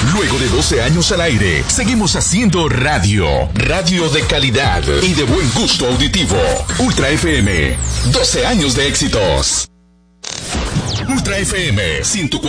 Luego de 12 años al aire, seguimos haciendo radio. Radio de calidad y de buen gusto auditivo. Ultra FM, 12 años de éxitos. Ultra FM 104.